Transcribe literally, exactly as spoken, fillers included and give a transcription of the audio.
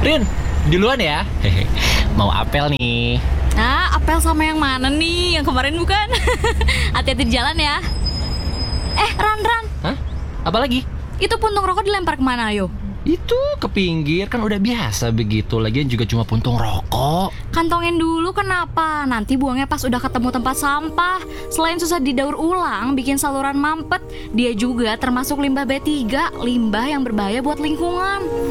Rin, duluan ya. Hehe. Mau apel nih. Nah, apel sama yang mana nih? Yang kemarin bukan? Hati-hati di jalan ya. Eh, Ran, Ran. Hah? Apa lagi? Itu puntung rokok dilempar kemana, ayo? Itu ke pinggir, kan udah biasa begitu. Lagian juga cuma puntung rokok. Kantongin dulu kenapa? Nanti buangnya pas udah ketemu tempat sampah. Selain susah didaur ulang, bikin saluran mampet, dia juga termasuk limbah B tiga, limbah yang berbahaya buat lingkungan.